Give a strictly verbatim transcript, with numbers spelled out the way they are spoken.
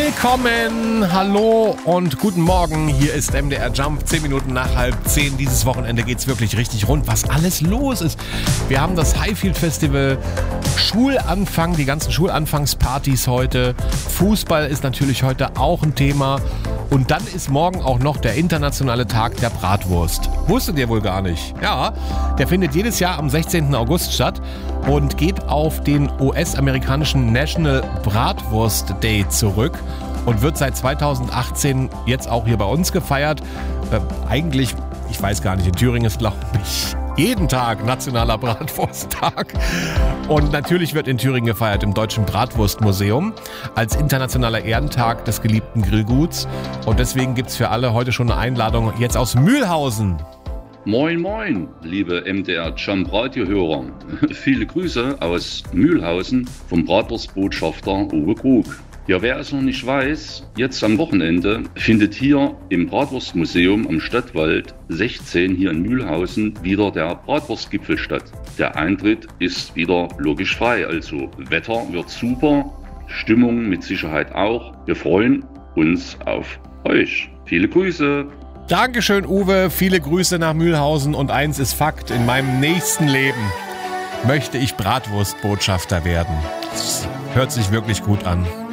Willkommen, hallo und guten Morgen. Hier ist M D R Jump, zehn Minuten nach halb zehn. Dieses Wochenende geht's wirklich richtig rund, was alles los ist. Wir haben das Highfield Festival, Schulanfang, die ganzen Schulanfangspartys heute. Fußball ist natürlich heute auch ein Thema. Und dann ist morgen auch noch der internationale Tag der Bratwurst. Wusstet ihr wohl gar nicht? Ja, der findet jedes Jahr am sechzehnten August statt und geht auf den U S-amerikanischen National Bratwurst Day zurück und wird seit zweitausendachtzehn jetzt auch hier bei uns gefeiert. Äh, eigentlich, ich weiß gar nicht, in Thüringen ist, glaube ich, jeden Tag nationaler Bratwursttag. Und natürlich wird in Thüringen gefeiert im Deutschen Bratwurstmuseum als internationaler Ehrentag des geliebten Grillguts. Und deswegen gibt es für alle heute schon eine Einladung jetzt aus Mühlhausen. Moin moin, liebe M D R Jump Radio-Hörer. Viele Grüße aus Mühlhausen vom Bratwurstbotschafter Uwe Krug. Ja, wer es noch nicht weiß, jetzt am Wochenende findet hier im Bratwurstmuseum am Stadtwald sechzehn hier in Mühlhausen wieder der Bratwurstgipfel statt. Der Eintritt ist wieder logisch frei, also Wetter wird super, Stimmung mit Sicherheit auch. Wir freuen uns auf euch. Viele Grüße! Dankeschön, Uwe. Viele Grüße nach Mühlhausen. Und eins ist Fakt, in meinem nächsten Leben möchte ich Bratwurstbotschafter werden. Das hört sich wirklich gut an.